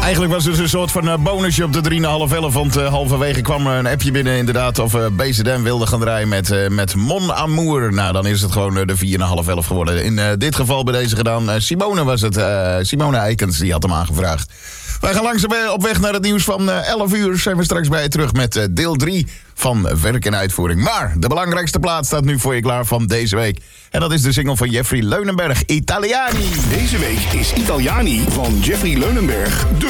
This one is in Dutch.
Eigenlijk was het een soort van bonusje op de 3,5-11. Want halverwege kwam er een appje binnen inderdaad. Of BZN wilde gaan draaien met Mon Amour. Nou, dan is het gewoon de 4,5-11 geworden. In dit geval bij deze gedaan. Simone was het. Simone Eikens, die had hem aangevraagd. Wij gaan langzaam op weg naar het nieuws van 11 uur. Zijn we straks bij je terug met deel 3 van Werk en Uitvoering. Maar de belangrijkste plaat staat nu voor je klaar van deze week. En dat is de single van Jeffrey Leunenberg, Italiani. Deze week is Italiani van Jeffrey Leunenberg de